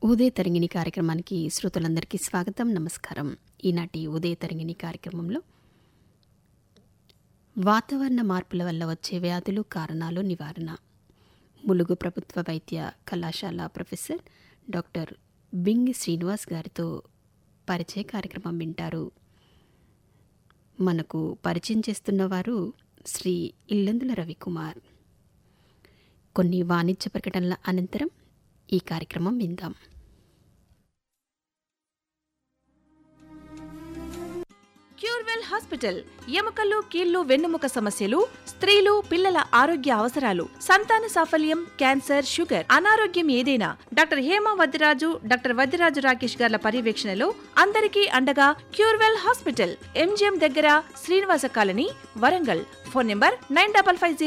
ఉదయ తరంగిణి కార్యక్రమానికి శ్రోతలందరికీ స్వాగతం, నమస్కారం. ఈనాటి ఉదయ తరంగిణి కార్యక్రమంలో వాతావరణ మార్పుల వల్ల వచ్చే వ్యాధులు, కారణాలు, నివారణ ములుగు ప్రభుత్వ వైద్య కళాశాల ప్రొఫెసర్ డాక్టర్ బింగి శ్రీనివాస్ గారితో పరిచయ కార్యక్రమం వింటారు. మనకు పరిచయం చేస్తున్నవారు శ్రీ ఇల్లందుల రవికుమార్. కొన్ని వాణిజ్య ప్రకటనల అనంతరం ఈ కార్యక్రమం విందాం. క్యూర్వెల్ హాస్పిటల్ ఎముకలు, కీళ్లు, వెన్నుముక సమస్యలు, స్త్రీలు, పిల్లల ఆరోగ్య అవసరాలు, సంతాన సాఫల్యం, క్యాన్సర్, షుగర్, అనారోగ్యం ఏదైనా డాక్టర్ హేమ వద్దిరాజు, డాక్టర్ వద్దిరాజు రాకేష్ గార్ల పర్యవేక్షణలో అందరికీ అండగా క్యూర్వెల్ హాస్పిటల్, ఎంజిఎం దగ్గర, Srinivasa colony, Warangal. Phone number 9550